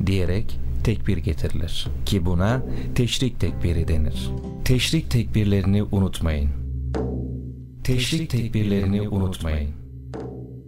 diyerek tekbir getirilir ki buna teşrik tekbiri denir. Teşrik tekbirlerini unutmayın. Teşrik tekbirlerini unutmayın.